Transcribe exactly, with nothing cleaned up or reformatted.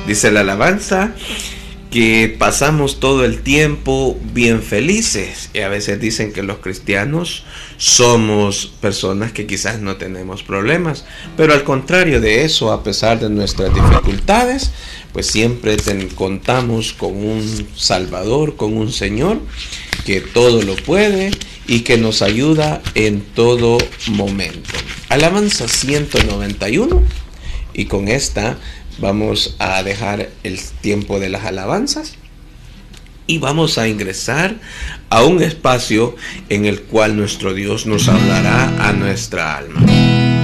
Dice la alabanza que pasamos todo el tiempo bien felices, y a veces dicen que los cristianos somos personas que quizás no tenemos problemas, pero al contrario de eso, a pesar de nuestras dificultades, pues siempre ten, contamos con un Salvador, con un Señor que todo lo puede y que nos ayuda en todo momento. Alabanza ciento noventa y uno, y con esta vamos a dejar el tiempo de las alabanzas y vamos a ingresar a un espacio en el cual nuestro Dios nos hablará a nuestra alma.